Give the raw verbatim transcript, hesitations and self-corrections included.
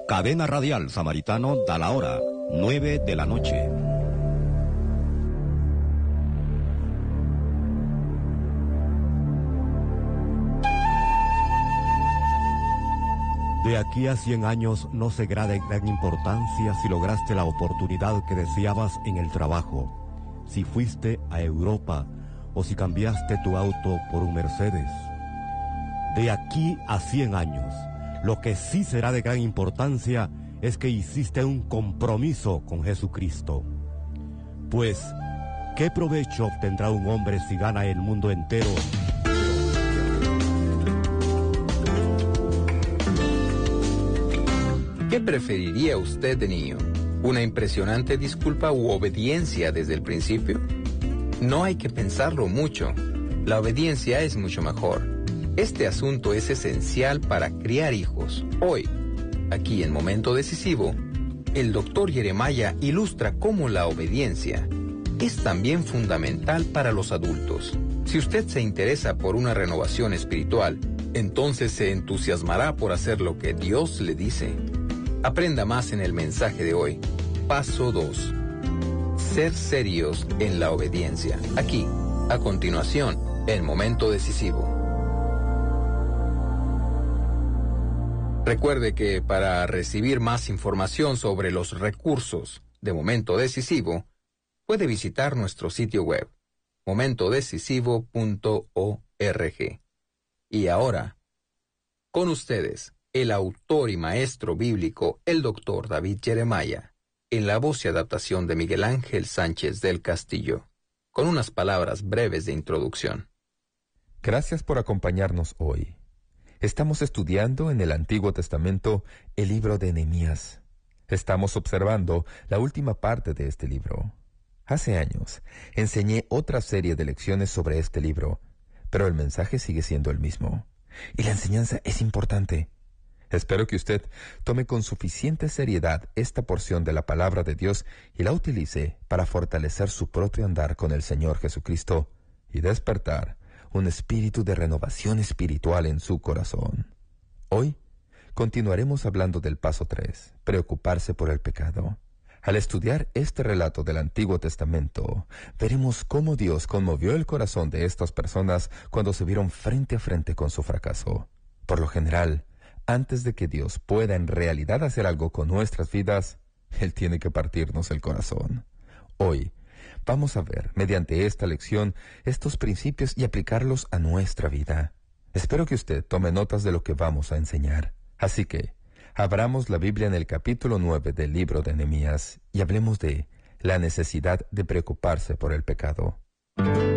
Cadena Radial Samaritano da la hora, nueve de la noche. De aquí a cien años no será de gran importancia si lograste la oportunidad que deseabas en el trabajo, si fuiste a Europa o si cambiaste tu auto por un Mercedes. De aquí a cien años, lo que sí será de gran importancia es que hiciste un compromiso con Jesucristo. Pues, ¿qué provecho obtendrá un hombre si gana el mundo entero? ¿Qué preferiría usted de niño? ¿Una impresionante disculpa u obediencia desde el principio? No hay que pensarlo mucho. La obediencia es mucho mejor. Este asunto es esencial para criar hijos. Hoy, aquí en Momento Decisivo, el doctor Jeremiah ilustra cómo la obediencia es también fundamental para los adultos. Si usted se interesa por una renovación espiritual, entonces se entusiasmará por hacer lo que Dios le dice. Aprenda más en el mensaje de hoy. Paso dos. Ser serios en la obediencia. Aquí, a continuación, en Momento Decisivo. Recuerde que para recibir más información sobre los recursos de Momento Decisivo, puede visitar nuestro sitio web, momento decisivo punto org. Y ahora, con ustedes, el autor y maestro bíblico, el doctor David Jeremiah, en la voz y adaptación de Miguel Ángel Sánchez del Castillo, con unas palabras breves de introducción. Gracias por acompañarnos hoy. Estamos estudiando en el Antiguo Testamento el libro de Nehemías. Estamos observando la última parte de este libro. Hace años enseñé otra serie de lecciones sobre este libro, pero el mensaje sigue siendo el mismo. Y la enseñanza es importante. Espero que usted tome con suficiente seriedad esta porción de la palabra de Dios y la utilice para fortalecer su propio andar con el Señor Jesucristo y despertar un espíritu de renovación espiritual en su corazón. Hoy continuaremos hablando del paso tres, preocuparse por el pecado. Al estudiar este relato del Antiguo Testamento, veremos cómo Dios conmovió el corazón de estas personas cuando se vieron frente a frente con su fracaso. Por lo general, antes de que Dios pueda en realidad hacer algo con nuestras vidas, Él tiene que partirnos el corazón. Hoy, vamos a ver, mediante esta lección, estos principios y aplicarlos a nuestra vida. Espero que usted tome notas de lo que vamos a enseñar. Así que, abramos la Biblia en el capítulo nueve del libro de Nehemías y hablemos de la necesidad de preocuparse por el pecado.